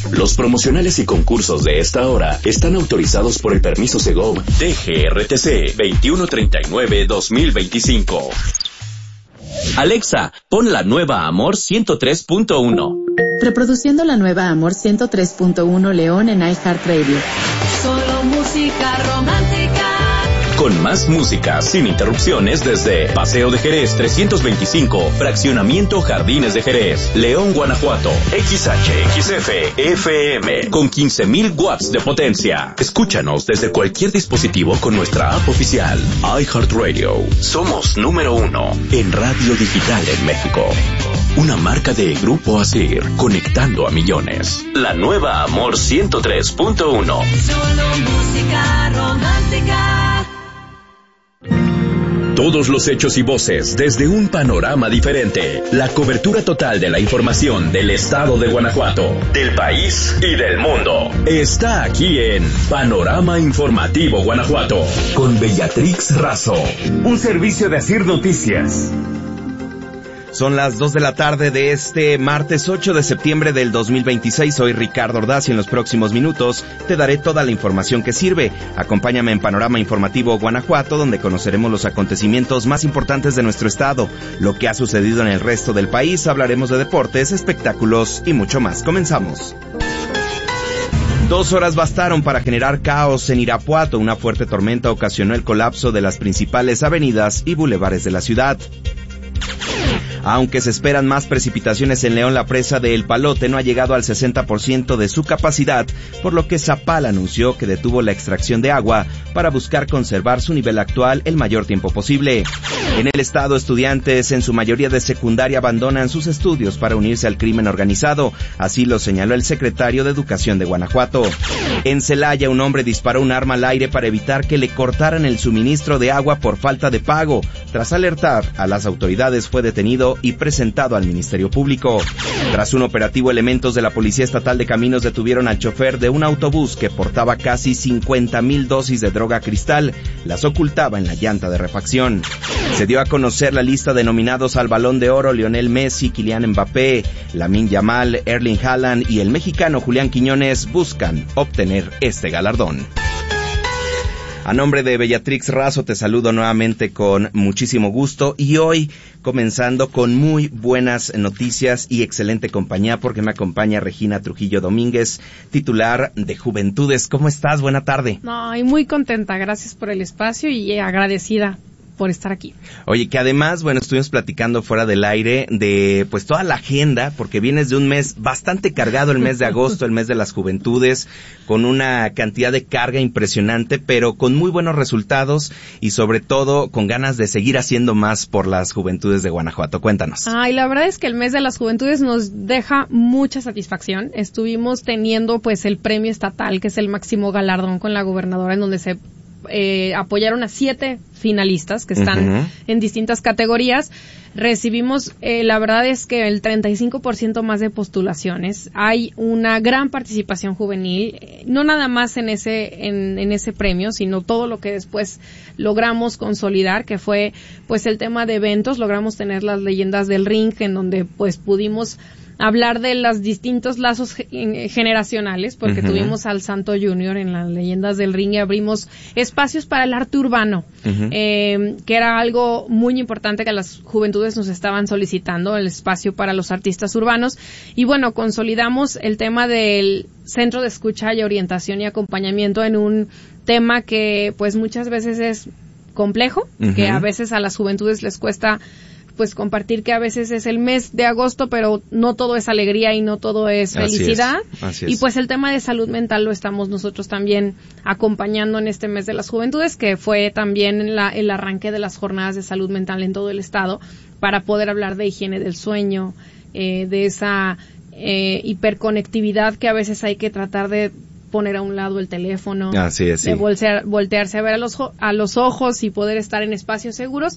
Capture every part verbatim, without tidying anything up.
Los promocionales y concursos de esta hora están autorizados por el permiso Segov D G R T C veintiuno treinta y nueve guión dos mil veinticinco. Alexa, pon la nueva Amor ciento tres punto uno. Reproduciendo la nueva Amor ciento tres punto uno León en iHeartRadio. Solo música romántica. Con más música, sin interrupciones, desde Paseo de Jerez trescientos veinticinco, Fraccionamiento Jardines de Jerez, León, Guanajuato. X H X F F M, con quince mil watts de potencia. Escúchanos desde cualquier dispositivo con nuestra app oficial, iHeartRadio. Somos número uno en radio digital en México. Una marca de Grupo Asir, conectando a millones. La nueva Amor ciento tres punto uno. Solo música romántica. Todos los hechos y voces desde un panorama diferente. La cobertura total de la información del estado de Guanajuato, del país y del mundo. Está aquí en Panorama Informativo Guanajuato, con Bellatrix Razo. Un servicio de Asir Noticias. Son las dos de la tarde de este martes ocho de septiembre del dos mil veintiséis. Soy Ricardo Ordaz y en los próximos minutos te daré toda la información que sirve. Acompáñame en Panorama Informativo Guanajuato, donde conoceremos los acontecimientos más importantes de nuestro estado, lo que ha sucedido en el resto del país, hablaremos de deportes, espectáculos y mucho más. Comenzamos. Dos horas bastaron para generar caos en Irapuato. Una fuerte tormenta ocasionó el colapso de las principales avenidas y bulevares de la ciudad. Aunque se esperan más precipitaciones en León, la presa de El Palote no ha llegado al sesenta por ciento de su capacidad, por lo que Zapal anunció que detuvo la extracción de agua para buscar conservar su nivel actual el mayor tiempo posible. En el estado, estudiantes, en su mayoría de secundaria, abandonan sus estudios para unirse al crimen organizado. Así lo señaló el secretario de Educación de Guanajuato. En Celaya, un hombre disparó un arma al aire para evitar que le cortaran el suministro de agua por falta de pago. Tras alertar a las autoridades, fue detenido y presentado al Ministerio Público. Tras un operativo, elementos de la Policía Estatal de Caminos detuvieron al chofer de un autobús que portaba casi cincuenta mil dosis de droga cristal. Las ocultaba en la llanta de refacción. Se dio a conocer la lista de nominados al Balón de Oro. Lionel Messi, Kylian Mbappé, Lamine Yamal, Erling Haaland y el mexicano Julián Quiñones buscan obtener este galardón. A nombre de Bellatrix Razo te saludo nuevamente con muchísimo gusto y hoy comenzando con muy buenas noticias y excelente compañía porque me acompaña Regina Trujillo Domínguez, titular de Juventudes. ¿Cómo estás? Buena tarde. Ay, muy contenta, gracias por el espacio y agradecida por estar aquí. Oye, que además, bueno, estuvimos platicando fuera del aire de pues toda la agenda, porque vienes de un mes bastante cargado, el mes de agosto, el mes de las juventudes, con una cantidad de carga impresionante, pero con muy buenos resultados y sobre todo con ganas de seguir haciendo más por las juventudes de Guanajuato. Cuéntanos. Ay, la verdad es que el mes de las juventudes nos deja mucha satisfacción. Estuvimos teniendo pues el premio estatal, que es el máximo galardón con la gobernadora, en donde se Eh, apoyaron a siete finalistas que están uh-huh. en distintas categorías. Recibimos, eh, la verdad es que el treinta y cinco por ciento más de postulaciones. Hay una gran participación juvenil, eh, no nada más en ese en, en ese premio, sino todo lo que después logramos consolidar, que fue pues el tema de eventos. Logramos tener las leyendas del ring, en donde pues pudimos hablar de los distintos lazos generacionales, porque uh-huh. tuvimos al Santo Junior en las leyendas del ring y abrimos espacios para el arte urbano, uh-huh. eh, que era algo muy importante que las juventudes nos estaban solicitando, el espacio para los artistas urbanos. Y bueno, consolidamos el tema del centro de escucha y orientación y acompañamiento en un tema que pues muchas veces es complejo, uh-huh. que a veces a las juventudes les cuesta pues compartir que a veces es el mes de agosto, pero no todo es alegría y no todo es felicidad. Así es, así es. Y pues el tema de salud mental lo estamos nosotros también acompañando en este mes de las juventudes, que fue también la, el arranque de las jornadas de salud mental en todo el estado, para poder hablar de higiene del sueño, eh, de esa eh, hiperconectividad que a veces hay que tratar de poner a un lado el teléfono, Así es, sí. de voltear, voltearse a ver a los, a los ojos y poder estar en espacios seguros.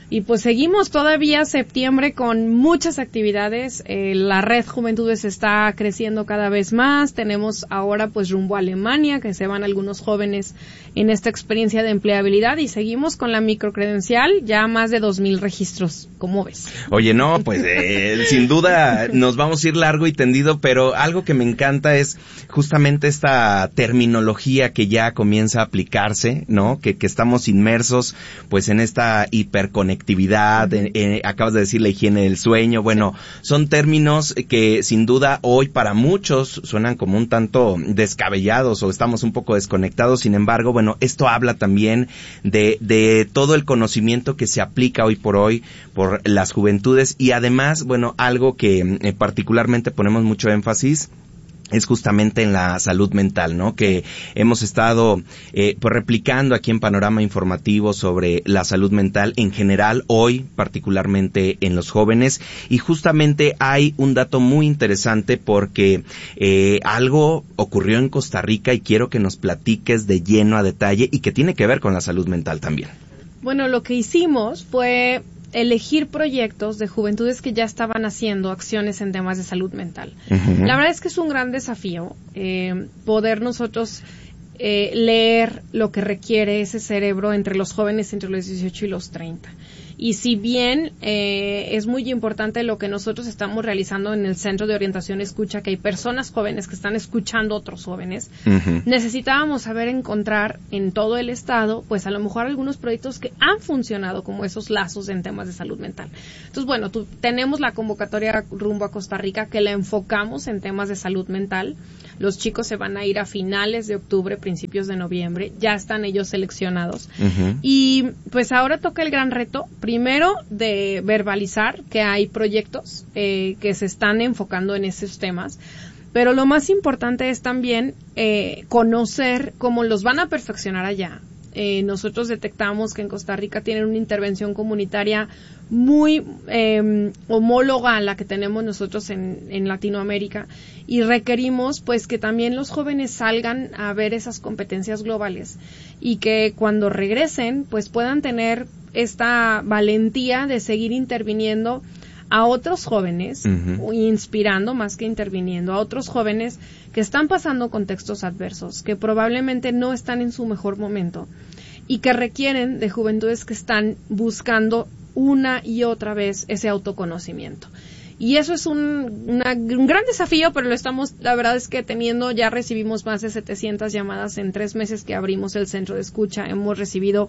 Y pues seguimos todavía septiembre con muchas actividades. Eh, la red Juventudes está creciendo cada vez más. Tenemos ahora pues rumbo a Alemania, que se van algunos jóvenes en esta experiencia de empleabilidad, y seguimos con la microcredencial, ya más de dos mil registros. ¿Cómo ves? Oye, no, pues eh, sin duda nos vamos a ir largo y tendido, pero algo que me encanta es justamente esta terminología que ya comienza a aplicarse, ¿no? Que, que estamos inmersos pues en esta hiperconexión. Actividad, eh, eh, acabas de decir la higiene del sueño, bueno, son términos que sin duda hoy para muchos suenan como un tanto descabellados o estamos un poco desconectados. Sin embargo, bueno, esto habla también de, de todo el conocimiento que se aplica hoy por hoy por las juventudes, y además, bueno, algo que eh, particularmente ponemos mucho énfasis es justamente en la salud mental, ¿no? Que hemos estado eh, pues replicando aquí en Panorama Informativo sobre la salud mental en general, hoy particularmente en los jóvenes, y justamente hay un dato muy interesante porque eh, algo ocurrió en Costa Rica y quiero que nos platiques de lleno a detalle y que tiene que ver con la salud mental también. Bueno, lo que hicimos fue elegir proyectos de juventudes que ya estaban haciendo acciones en temas de salud mental. Uh-huh. La verdad es que es un gran desafío eh, poder nosotros eh, leer lo que requiere ese cerebro entre los jóvenes entre los dieciocho y los treinta. Y si bien eh, es muy importante lo que nosotros estamos realizando en el Centro de Orientación Escucha, que hay personas jóvenes que están escuchando a otros jóvenes, uh-huh. necesitábamos saber encontrar en todo el estado, pues a lo mejor algunos proyectos que han funcionado como esos lazos en temas de salud mental. Entonces, bueno, tú, tenemos la convocatoria rumbo a Costa Rica que la enfocamos en temas de salud mental. Los chicos se van a ir a finales de octubre, principios de noviembre, ya están ellos seleccionados. Uh-huh. Y pues ahora toca el gran reto, primero de verbalizar que hay proyectos eh, que se están enfocando en esos temas, pero lo más importante es también eh, conocer cómo los van a perfeccionar allá. Eh, nosotros detectamos que en Costa Rica tienen una intervención comunitaria muy eh, homóloga a la que tenemos nosotros en, en Latinoamérica, y requerimos pues que también los jóvenes salgan a ver esas competencias globales y que cuando regresen pues puedan tener esta valentía de seguir interviniendo a otros jóvenes, uh-huh. inspirando más que interviniendo, a otros jóvenes que están pasando contextos adversos, que probablemente no están en su mejor momento y que requieren de juventudes que están buscando una y otra vez ese autoconocimiento. Y eso es un, una, un gran desafío, pero lo estamos, la verdad es que teniendo, ya recibimos más de setecientas llamadas en tres meses que abrimos el centro de escucha. Hemos recibido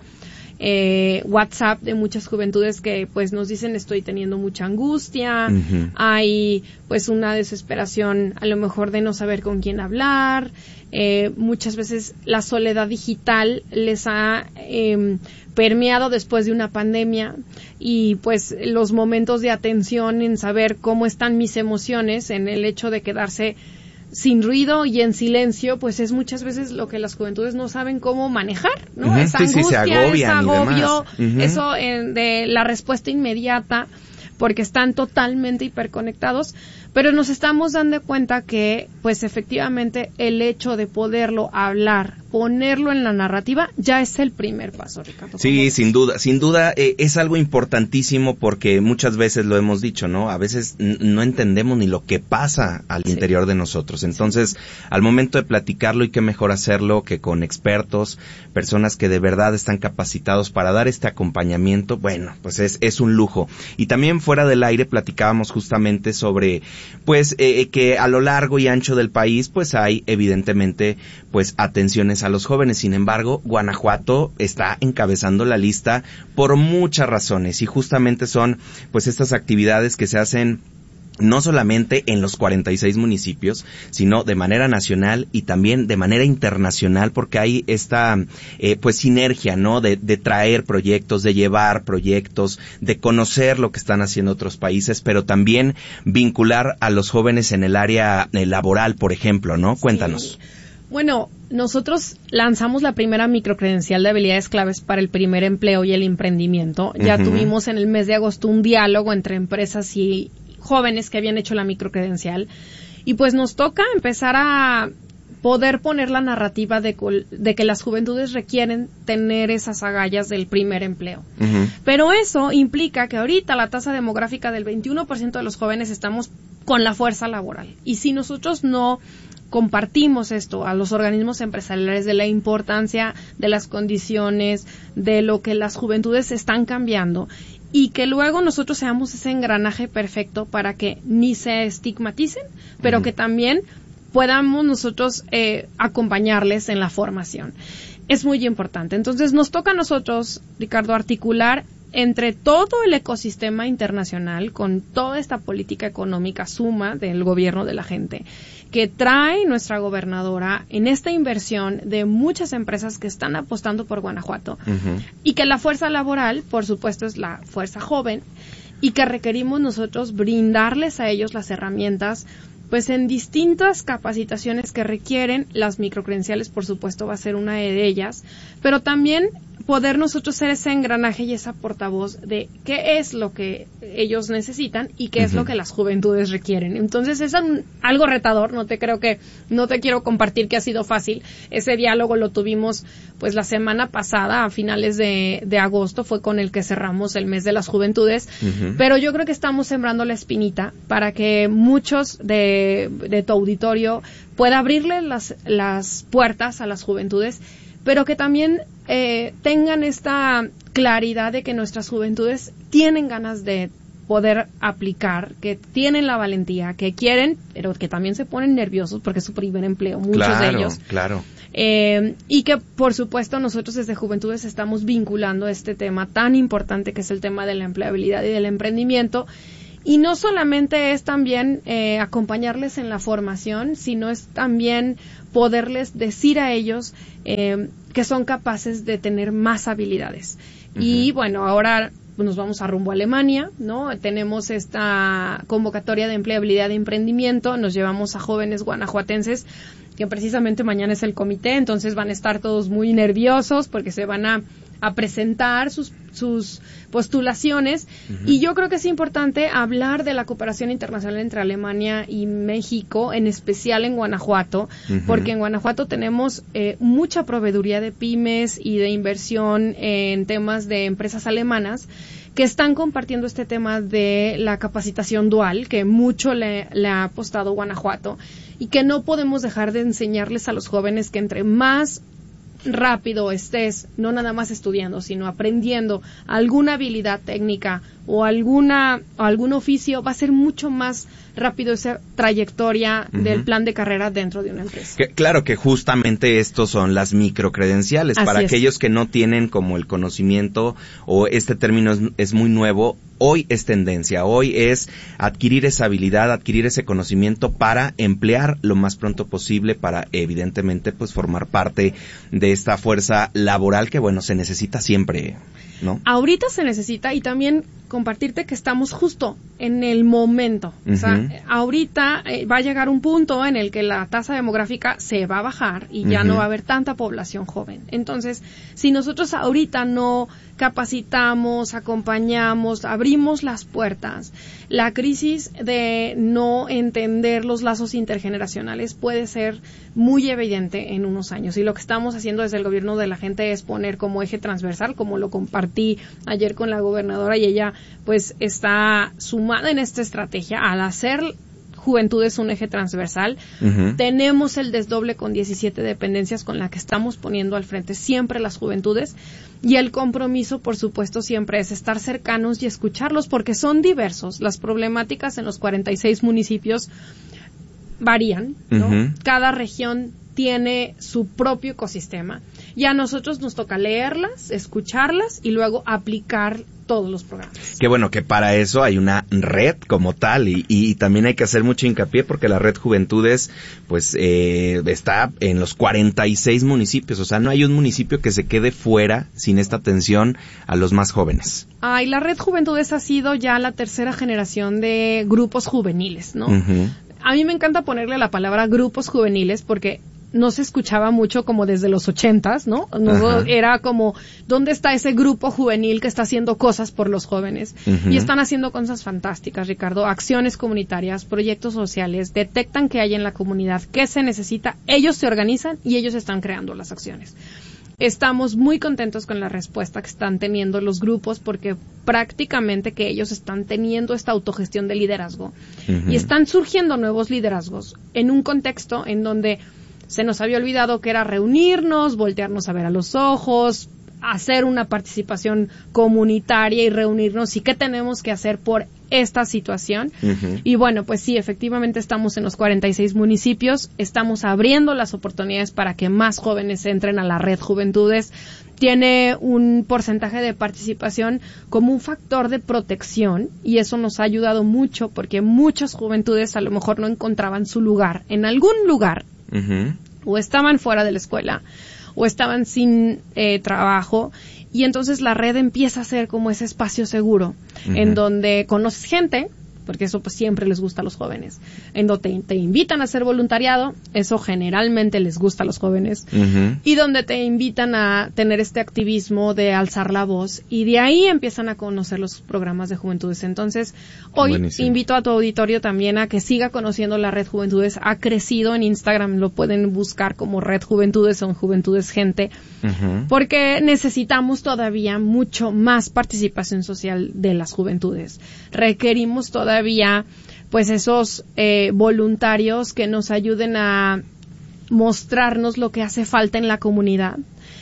eh, WhatsApp de muchas juventudes que pues nos dicen estoy teniendo mucha angustia, uh-huh. hay pues una desesperación a lo mejor de no saber con quién hablar. Eh, muchas veces la soledad digital les ha eh, permeado después de una pandemia, y pues los momentos de atención en saber cómo están mis emociones en el hecho de quedarse sin ruido y en silencio, pues es muchas veces lo que las juventudes no saben cómo manejar, ¿no? Uh-huh. Esa sí, angustia, sí, se ese agobio, uh-huh. eso eh, de la respuesta inmediata, porque están totalmente hiperconectados, pero nos estamos dando cuenta que, pues efectivamente, el hecho de poderlo hablar, ponerlo en la narrativa, ya es el primer paso, Ricardo. Sí, sin duda, sin duda eh, es algo importantísimo porque muchas veces lo hemos dicho, ¿no? A veces n- no entendemos ni lo que pasa al sí. interior de nosotros. Entonces, sí. al momento de platicarlo, y qué mejor hacerlo que con expertos, personas que de verdad están capacitados para dar este acompañamiento. Bueno, pues es, es un lujo. Y también fuera del aire platicábamos justamente sobre pues eh, que a lo largo y ancho del país pues hay evidentemente pues atenciones a los jóvenes. Sin embargo, Guanajuato está encabezando la lista por muchas razones, y justamente son pues estas actividades que se hacen no solamente en los cuarenta y seis municipios, sino de manera nacional y también de manera internacional, porque hay esta eh, pues sinergia, ¿no? De, de traer proyectos, de llevar proyectos, de conocer lo que están haciendo otros países, pero también vincular a los jóvenes en el área eh, laboral, por ejemplo, ¿no? Cuéntanos. Sí. Bueno, nosotros lanzamos la primera microcredencial de habilidades claves para el primer empleo y el emprendimiento. Ya uh-huh. tuvimos en el mes de agosto un diálogo entre empresas y jóvenes que habían hecho la microcredencial, y pues nos toca empezar a poder poner la narrativa de, de que las juventudes requieren tener esas agallas del primer empleo. Uh-huh. Pero eso implica que ahorita la tasa demográfica del veintiuno por ciento de los jóvenes estamos con la fuerza laboral. Y si nosotros no compartimos esto a los organismos empresariales de la importancia de las condiciones, de lo que las juventudes están cambiando, y que luego nosotros seamos ese engranaje perfecto para que ni se estigmaticen, pero uh-huh. que también podamos nosotros eh, acompañarles en la formación. Es muy importante. Entonces nos toca a nosotros, Ricardo, articular entre todo el ecosistema internacional con toda esta política económica suma del gobierno de la gente que trae nuestra gobernadora en esta inversión de muchas empresas que están apostando por Guanajuato uh-huh. y que la fuerza laboral, por supuesto, es la fuerza joven y que requerimos nosotros brindarles a ellos las herramientas pues en distintas capacitaciones que requieren. Las microcredenciales, por supuesto, va a ser una de ellas, pero también poder nosotros ser ese engranaje y esa portavoz de qué es lo que ellos necesitan y qué uh-huh. es lo que las juventudes requieren. Entonces es un, algo retador, no te creo que, no te quiero compartir que ha sido fácil. Ese diálogo lo tuvimos pues la semana pasada, a finales de, de agosto, fue con el que cerramos el mes de las juventudes, uh-huh. pero yo creo que estamos sembrando la espinita para que muchos de, de tu auditorio pueda abrirle las, las puertas a las juventudes, pero que también eh, tengan esta claridad de que nuestras juventudes tienen ganas de poder aplicar, que tienen la valentía, que quieren, pero que también se ponen nerviosos porque es su primer empleo, muchos claro, de ellos. Claro, eh, y que, por supuesto, nosotros desde Juventudes estamos vinculando este tema tan importante que es el tema de la empleabilidad y del emprendimiento. Y no solamente es también eh, acompañarles en la formación, sino es también poderles decir a ellos eh, que son capaces de tener más habilidades. Uh-huh. Y bueno, ahora nos vamos a rumbo a Alemania, ¿no? Tenemos esta convocatoria de empleabilidad de emprendimiento, nos llevamos a jóvenes guanajuatenses, que precisamente mañana es el comité, entonces van a estar todos muy nerviosos porque se van a, a presentar sus, sus postulaciones. Uh-huh. Y yo creo que es importante hablar de la cooperación internacional entre Alemania y México, en especial en Guanajuato, uh-huh. porque en Guanajuato tenemos eh, mucha proveeduría de pymes y de inversión en temas de empresas alemanas que están compartiendo este tema de la capacitación dual, que mucho le, le ha apostado Guanajuato, y que no podemos dejar de enseñarles a los jóvenes que entre más rápido estés, no nada más estudiando, sino aprendiendo alguna habilidad técnica o alguna o algún oficio, va a ser mucho más rápido esa trayectoria uh-huh. del plan de carrera dentro de una empresa. Que, claro que justamente estos son las microcredenciales. Así para es. Aquellos que no tienen como el conocimiento, o este término es, es muy nuevo, hoy es tendencia, hoy es adquirir esa habilidad, adquirir ese conocimiento para emplear lo más pronto posible, para evidentemente pues formar parte de esta fuerza laboral que bueno, se necesita siempre, ¿no? Ahorita se necesita, y también compartirte que estamos justo en el momento. Uh-huh. O sea, ahorita eh, va a llegar un punto en el que la tasa demográfica se va a bajar y ya uh-huh. no va a haber tanta población joven. Entonces, si nosotros ahorita no capacitamos, acompañamos, abrimos las puertas, la crisis de no entender los lazos intergeneracionales puede ser muy evidente en unos años. Y lo que estamos haciendo desde el gobierno de la gente es poner como eje transversal, como lo compartí ayer con la gobernadora, y ella pues está sumada en esta estrategia al hacer Juventudes un eje transversal. Uh-huh. Tenemos el desdoble con diecisiete dependencias con la que estamos poniendo al frente siempre las juventudes, y el compromiso, por supuesto, siempre es estar cercanos y escucharlos, porque son diversos. Las problemáticas en los cuarenta y seis municipios varían, ¿no? Uh-huh. Cada región tiene su propio ecosistema, y a nosotros nos toca leerlas, escucharlas y luego aplicar todos los programas. Qué bueno que para eso hay una red como tal, y, y también hay que hacer mucho hincapié porque la red Juventudes pues eh, está en los cuarenta y seis municipios, o sea, no hay un municipio que se quede fuera sin esta atención a los más jóvenes. Ay, la red Juventudes ha sido ya la tercera generación de grupos juveniles, ¿no? Uh-huh. A mí me encanta ponerle la palabra grupos juveniles porque no se escuchaba mucho como desde los ochentas, ¿no? no era como, ¿dónde está ese grupo juvenil que está haciendo cosas por los jóvenes? Uh-huh. Y están haciendo cosas fantásticas, Ricardo, acciones comunitarias, proyectos sociales, detectan qué hay en la comunidad, qué se necesita, ellos se organizan y ellos están creando las acciones. Estamos muy contentos con la respuesta que están teniendo los grupos porque prácticamente que ellos están teniendo esta autogestión de liderazgo uh-huh. y están surgiendo nuevos liderazgos en un contexto en donde se nos había olvidado que era reunirnos, voltearnos a ver a los ojos, hacer una participación comunitaria y reunirnos y qué tenemos que hacer por esta situación. Uh-huh. Y bueno, pues sí, efectivamente estamos en los cuarenta y seis municipios, estamos abriendo las oportunidades para que más jóvenes entren a la red Juventudes. Tiene un porcentaje de participación como un factor de protección y eso nos ha ayudado mucho porque muchas juventudes a lo mejor no encontraban su lugar en algún lugar uh-huh. o estaban fuera de la escuela o estaban sin eh, trabajo y entonces la red empieza a ser como ese espacio seguro uh-huh. en donde conoces gente, porque eso pues siempre les gusta a los jóvenes, en donde te, te invitan a hacer voluntariado, eso generalmente les gusta a los jóvenes, uh-huh. y donde te invitan a tener este activismo de alzar la voz, y de ahí empiezan a conocer los programas de Juventudes. Entonces, hoy Buenísimo. Invito a tu auditorio también a que siga conociendo la Red Juventudes, ha crecido en Instagram, lo pueden buscar como Red Juventudes o Juventudes Gente, uh-huh. porque necesitamos todavía mucho más participación social de las juventudes. Requerimos todavía Todavía, pues esos eh, voluntarios que nos ayuden a mostrarnos lo que hace falta en la comunidad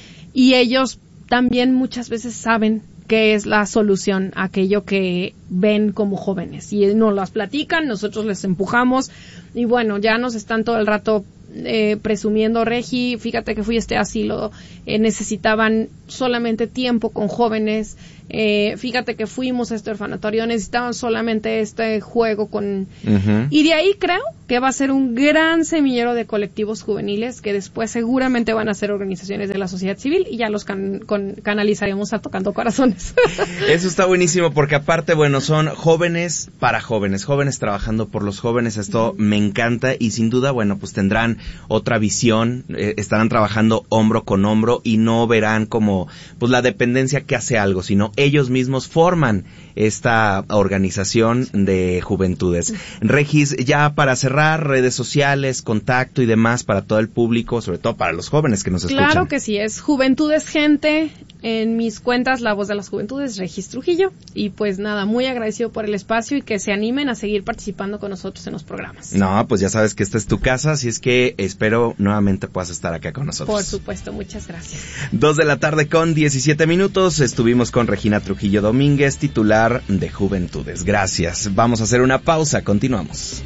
y ellos también muchas veces saben qué es la solución a aquello que ven como jóvenes y nos las platican, nosotros les empujamos y bueno, ya nos están todo el rato eh, presumiendo, Regi, fíjate que fui a este asilo, eh, necesitaban solamente tiempo con jóvenes, eh, fíjate que fuimos a este orfanatorio, necesitaban solamente este juego con... Uh-huh. Y de ahí creo que va a ser un gran semillero de colectivos juveniles que después seguramente van a ser organizaciones de la sociedad civil y ya los can- con- canalizaremos a Tocando Corazones. Eso está buenísimo porque aparte, bueno, son jóvenes para jóvenes, jóvenes trabajando por los jóvenes, esto uh-huh. me encanta y sin duda, bueno, pues tendrán otra visión, eh, estarán trabajando hombro con hombro y no verán como pues la dependencia que hace algo, sino ellos mismos forman esta organización de juventudes. Regis, ya para cerrar, redes sociales, contacto y demás para todo el público, sobre todo para los jóvenes que nos escuchan. Claro que sí, es Juventudes Gente, en mis cuentas La Voz de las Juventudes, Regis Trujillo, y pues nada, muy agradecido por el espacio y que se animen a seguir participando con nosotros en los programas. No, pues ya sabes que esta es tu casa, así es que espero nuevamente puedas estar acá con nosotros. Por supuesto, muchas gracias. Dos de la tarde con diecisiete minutos, estuvimos con Regina Trujillo Domínguez, titular de Juventudes. Gracias. Vamos a hacer una pausa, continuamos.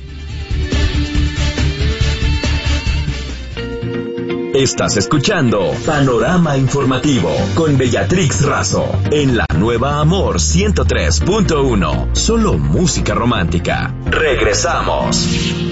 Estás escuchando Panorama Informativo con Bellatrix Razo en la Nueva Amor ciento tres punto uno. Solo música romántica. Regresamos.